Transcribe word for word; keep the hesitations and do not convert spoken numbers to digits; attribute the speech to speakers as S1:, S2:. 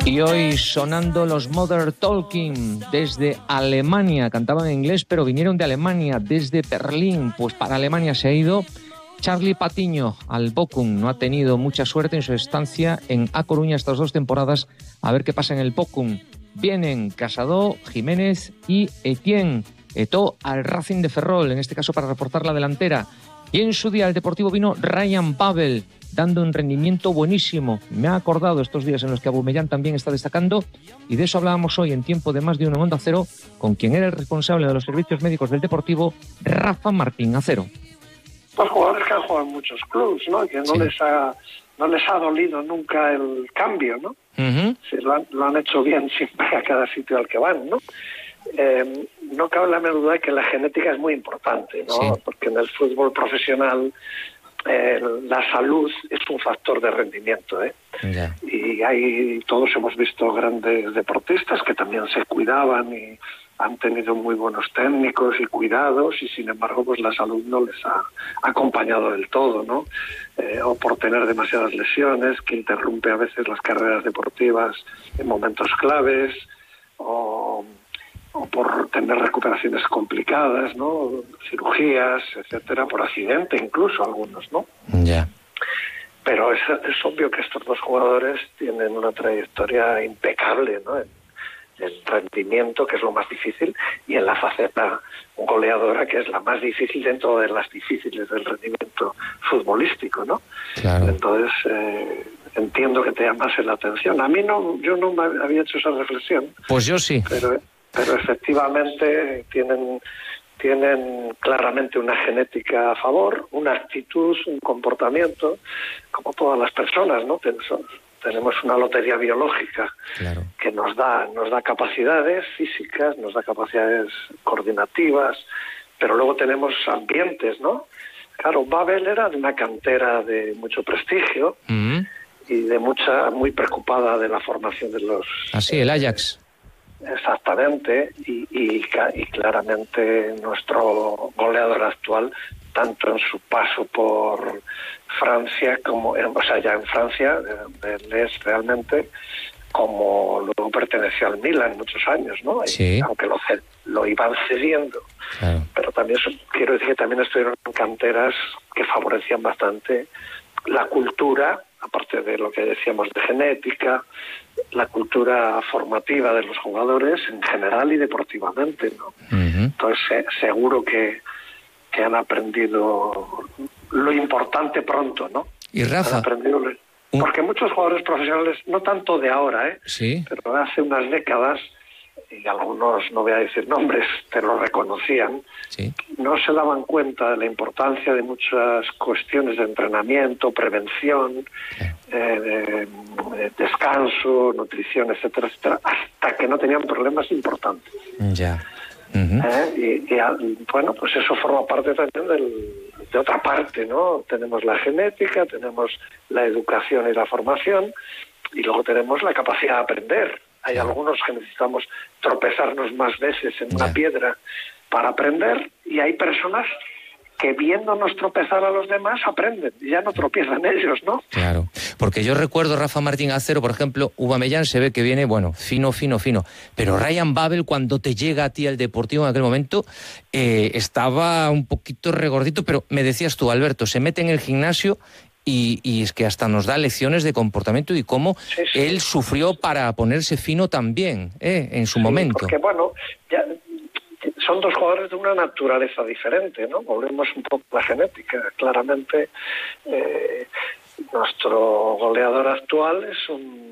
S1: Y hoy sonando los Modern Talking desde Alemania. Cantaban en inglés, pero vinieron de Alemania, desde Berlín. Pues para Alemania se ha ido Charlie Patiño al Bochum. No ha tenido mucha suerte en su estancia en A Coruña estas dos temporadas. A ver qué pasa en el Bochum. Vienen Casado, Jiménez y Etienne. Eto'o al Racing de Ferrol, en este caso para reforzar la delantera. Y en su día al Deportivo vino Ryan Babel, dando un rendimiento buenísimo. Me ha acordado estos días en los que Aubameyang también está destacando, y de eso hablábamos hoy en Tiempo de Más de Uno en Onda Cero, con quien era el responsable de los servicios médicos del Deportivo, Rafa Martín Acero.
S2: Los jugadores que han jugado en muchos clubes, ¿no? Que no, sí. les ha no les ha dolido nunca el cambio, ¿no? Uh-huh. Sí, lo, han, lo han hecho bien siempre a cada sitio al que van, ¿no? Eh, no cabe la menor duda de que la genética es muy importante, ¿no? Sí. Porque en el fútbol profesional eh, la salud es un factor de rendimiento, ¿eh? Yeah. Y hay, todos hemos visto grandes deportistas que también se cuidaban y han tenido muy buenos técnicos y cuidados, y sin embargo pues la salud no les ha acompañado del todo, ¿no? Eh, o por tener demasiadas lesiones que interrumpe a veces las carreras deportivas en momentos claves, o o por tener recuperaciones complicadas, ¿no? Cirugías, etcétera, por accidente incluso algunos, ¿no?
S1: Ya. Yeah.
S2: Pero es, es obvio que estos dos jugadores tienen una trayectoria impecable, ¿no? En, en rendimiento, que es lo más difícil, y en la faceta goleadora, que es la más difícil dentro de las difíciles del rendimiento futbolístico, ¿no?
S1: Claro.
S2: Entonces, eh, entiendo que te llamase la atención. A mí no, yo no me había hecho esa reflexión.
S1: Pues yo sí.
S2: Pero pero efectivamente tienen tienen claramente una genética a favor, una actitud, un comportamiento, como todas las personas, ¿no? Tenemos una lotería biológica, claro, que nos da nos da capacidades físicas, nos da capacidades coordinativas, pero luego tenemos ambientes, ¿no? Claro, Babel era de una cantera de mucho prestigio, uh-huh, y de mucha muy preocupada de la formación de los...
S1: Así, el Ajax.
S2: Exactamente, y, y, y claramente nuestro goleador actual, tanto en su paso por Francia, como en, o sea, ya en Francia, él es realmente, como luego perteneció al Milan muchos años, ¿no?
S1: Sí.
S2: Y, aunque lo, lo iban cediendo, claro, pero también quiero decir que también estuvieron en canteras que favorecían bastante la cultura, aparte de lo que decíamos de genética, la cultura formativa de los jugadores en general y deportivamente, ¿no? Uh-huh. Entonces eh, seguro que, que han aprendido lo importante pronto, ¿no?
S1: Y Rafa,
S2: han aprendido lo... porque muchos jugadores profesionales, no tanto de ahora, ¿eh?
S1: Sí.
S2: Pero hace unas décadas, y algunos, no voy a decir nombres, pero lo reconocían, sí, no se daban cuenta de la importancia de muchas cuestiones de entrenamiento, prevención, sí, eh, de, de descanso, nutrición, etcétera, etcétera, hasta que no tenían problemas importantes.
S1: Ya. Uh-huh.
S2: ¿Eh? Y, y bueno, pues eso forma parte también del, de otra parte, ¿no? Tenemos la genética, tenemos la educación y la formación, y luego tenemos la capacidad de aprender. Hay algunos que necesitamos tropezarnos más veces en una piedra para aprender, y hay personas que viéndonos tropezar a los demás aprenden, y ya no tropiezan ellos, ¿no?
S1: Claro, porque yo recuerdo Rafa Martín Acero, por ejemplo, Aubameyang se ve que viene, bueno, fino, fino, fino, pero Ryan Babel, cuando te llega a ti al Deportivo en aquel momento, eh, estaba un poquito regordito, pero me decías tú, Alberto, se mete en el gimnasio y, y es que hasta nos da lecciones de comportamiento y cómo sí, sí. él sufrió para ponerse fino también, ¿eh? En su sí, momento.
S2: Porque bueno, ya son dos jugadores de una naturaleza diferente, ¿no? Volvemos un poco a la genética. Claramente, eh, nuestro goleador actual es un